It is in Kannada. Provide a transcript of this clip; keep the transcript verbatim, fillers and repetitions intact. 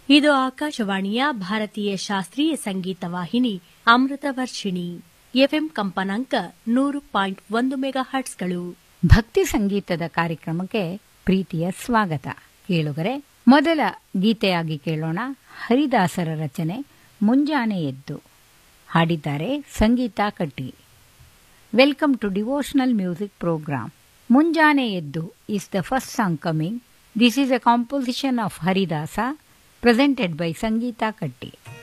ಇದು ಆಕಾಶವಾಣಿಯ ಭಾರತೀಯ ಶಾಸ್ತ್ರೀಯ ಸಂಗೀತ ವಾಹಿನಿ ಅಮೃತ ವರ್ಷಿಣಿ ಎಫ್ಎಂ ಕಂಪನಾಂಕ ನೂರು ಪಾಯಿಂಟ್ ಒಂದು ಮೆಗಾ ಹರ್ಟ್ಸ್ಗಳು. ಭಕ್ತಿ ಸಂಗೀತದ ಕಾರ್ಯಕ್ರಮಕ್ಕೆ ಪ್ರೀತಿಯ ಸ್ವಾಗತ. ಕೇಳುಗರೆ, ಮೊದಲ ಗೀತೆಯಾಗಿ ಕೇಳೋಣ ಹರಿದಾಸರ ರಚನೆ ಮುಂಜಾನೆ ಎದ್ದು. ಹಾಡಿದ್ದಾರೆ ಸಂಗೀತ ಕಟ್ಟಿ. Welcome to devotional music program. ಮುಂಜಾನೆ ಎದ್ದು is the first song coming. This is a composition of Haridasa presented by Sangeeta Katti.